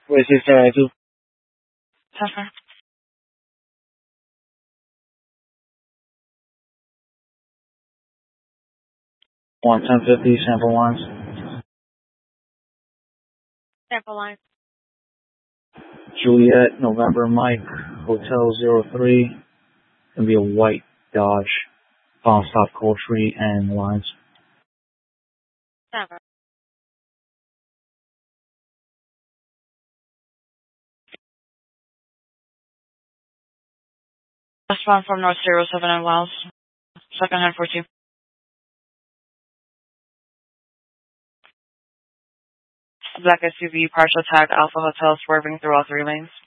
Where's this to? Transfer. 1050 sample lines. Sample line. Juliet, November, Mike, Hotel 03. Gonna be a white Dodge. Stop Cold Tree and lines. Never. Respond from North 07 and Wells. Second hand 42. Black SUV, partial tag, Alpha Hotel, swerving through all 3 lanes.